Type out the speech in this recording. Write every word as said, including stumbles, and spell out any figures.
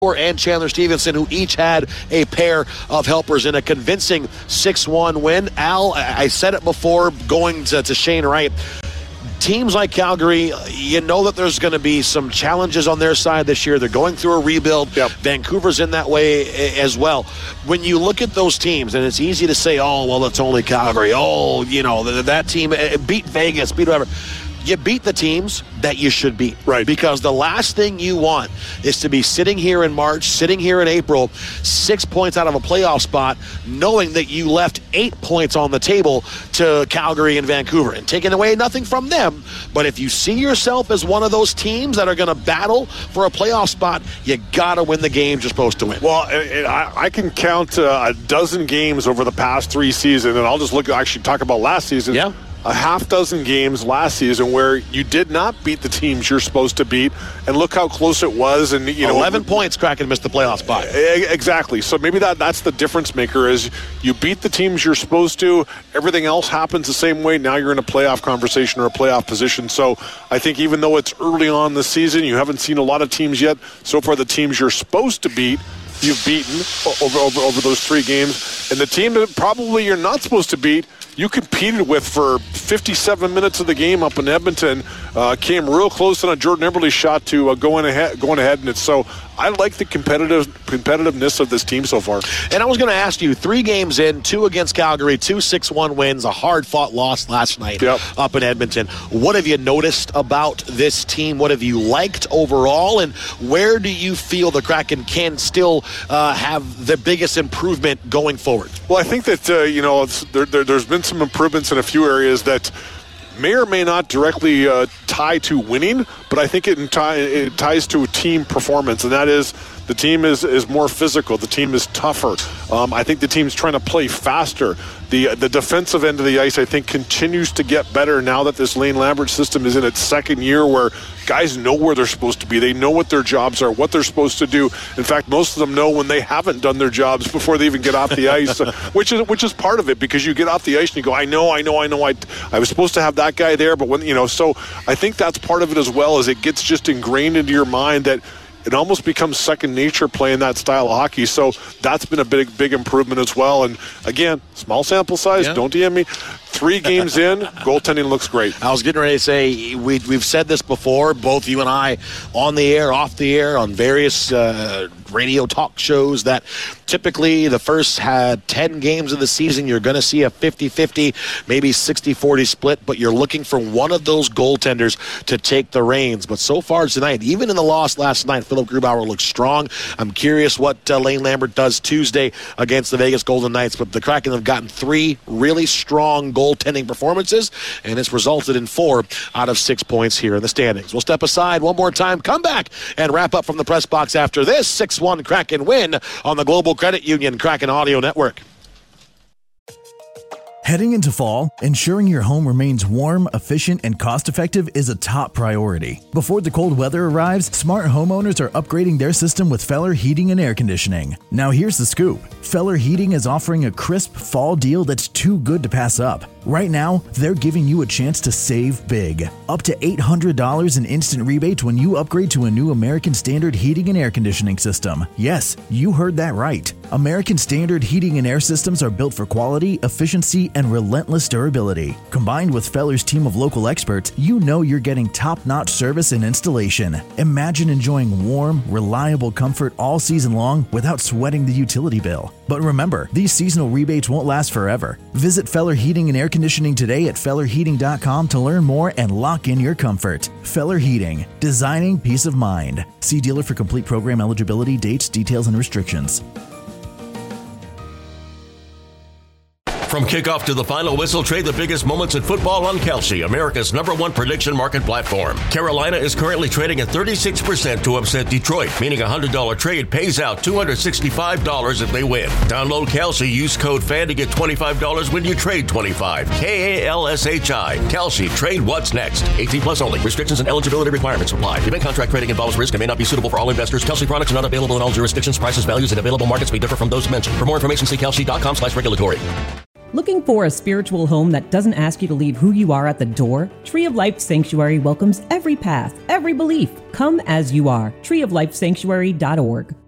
and Chandler Stevenson, who each had a pair of helpers in a convincing six one win. Al, I said it before going to, to Shane Wright. Teams like Calgary, you know that there's going to be some challenges on their side this year. They're going through a rebuild. Yep. Vancouver's in that way as well. When you look at those teams, and it's easy to say, oh, well, it's only Calgary. Oh, you know, that team beat Vegas, beat whoever. You beat the teams that you should beat. Right. Because the last thing you want is to be sitting here in March, sitting here in April, six points out of a playoff spot, knowing that you left eight points on the table to Calgary and Vancouver and taking away nothing from them. But if you see yourself as one of those teams that are going to battle for a playoff spot, you got to win the games you're supposed to win. Well, I, I can count uh, a dozen games over the past three seasons, and I'll just look actually talk about last season. Yeah. A half dozen games last season where you did not beat the teams you're supposed to beat, and look how close it was. And you know, eleven points, Kraken missed the playoff spot. Exactly. So maybe that that's the difference maker is you beat the teams you're supposed to. Everything else happens the same way. Now you're in a playoff conversation or a playoff position. So I think even though it's early on the season, you haven't seen a lot of teams yet. So far, the teams you're supposed to beat, you've beaten over over, over those three games, and the team that probably you're not supposed to beat, you competed with for fifty-seven minutes of the game up in Edmonton, uh, came real close on a Jordan Eberle shot to uh, going ahead, going ahead, and it's so I like the competitive competitiveness of this team so far. And I was going to ask you, three games in, two against Calgary, two six one wins, a hard-fought loss last night yep. up in Edmonton. What have you noticed about this team? What have you liked overall? And where do you feel the Kraken can still uh, have the biggest improvement going forward? Well, I think that, uh, you know, it's, there, there, there's been some improvements in a few areas that may or may not directly uh, tie to winning, but I think it, tie, it ties to team performance, and that is the team is, is more physical. The team is tougher. Um, I think the team's trying to play faster. The the defensive end of the ice, I think, continues to get better now that this Lane Lambert system is in its second year where guys know where they're supposed to be. They know what their jobs are, what they're supposed to do. In fact, most of them know when they haven't done their jobs before they even get off the ice, which is which is part of it, because you get off the ice and you go, I know, I know, I know, I, I was supposed to have that guy there, but when, you know, so I think that's part of it as well, is it gets just ingrained into your mind that it almost becomes second nature playing that style of hockey. So that's been a big, big improvement as well. And again, small sample size, yeah. Don't D M me. Three games in, goaltending looks great. I was getting ready to say, we, we've said this before, both you and I, on the air, off the air, on various uh, radio talk shows, that typically the first had ten games of the season, you're going to see a fifty-fifty, maybe sixty forty split, but you're looking for one of those goaltenders to take the reins. But so far tonight, even in the loss last night, Philip Grubauer looks strong. I'm curious what uh, Lane Lambert does Tuesday against the Vegas Golden Knights, but the Kraken have gotten three really strong goaltending performances, and it's resulted in four out of six points here in the standings. We'll step aside one more time, come back, and wrap up from the press box after this six one Kraken win on the Global Credit Union Kraken Audio Network. Heading into fall, ensuring your home remains warm, efficient, and cost-effective is a top priority. Before the cold weather arrives, smart homeowners are upgrading their system with Feller Heating and Air Conditioning. Now here's the scoop. Feller Heating is offering a crisp fall deal that's too good to pass up. Right now, they're giving you a chance to save big. Up to eight hundred dollars in instant rebates when you upgrade to a new American Standard Heating and Air Conditioning system. Yes, you heard that right. American Standard Heating and Air Systems are built for quality, efficiency, and relentless durability. Combined with Feller's team of local experts, you know you're getting top-notch service and installation. Imagine enjoying warm, reliable comfort all season long without sweating the utility bill. But remember, these seasonal rebates won't last forever. Visit Feller Heating and Air Conditioning today at feller heating dot com to learn more and lock in your comfort. Feller Heating, designing peace of mind. See dealer for complete program eligibility, dates, details, and restrictions. From kickoff to the final whistle, trade the biggest moments in football on Kalshi, America's number one prediction market platform. Carolina is currently trading at thirty-six percent to upset Detroit, meaning a one hundred dollars trade pays out two hundred sixty-five dollars if they win. Download Kalshi, use code FAN to get twenty-five dollars when you trade twenty-five dollars. K A L S H I. Kalshi, trade what's next. eighteen plus only. Restrictions and eligibility requirements apply. Event contract trading involves risk and may not be suitable for all investors. Kalshi products are not available in all jurisdictions. Prices, values, and available markets may differ from those mentioned. For more information, see kalshi dot com slash regulatory. Looking for a spiritual home that doesn't ask you to leave who you are at the door? Tree of Life Sanctuary welcomes every path, every belief. Come as you are. tree of life sanctuary dot org.